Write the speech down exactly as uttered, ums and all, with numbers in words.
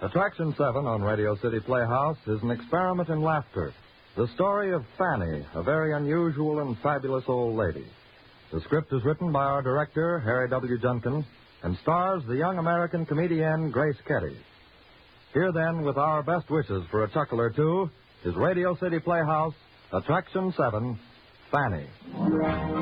Attraction seven on Radio City Playhouse is an experiment in laughter. The story of Fanny, a very unusual and fabulous old lady. The script is written by our director, Harry W. Junkin, and stars the young American comedian Grace Kelly. Here then, with our best wishes for a chuckle or two, is Radio City Playhouse, Attraction seven, Fanny.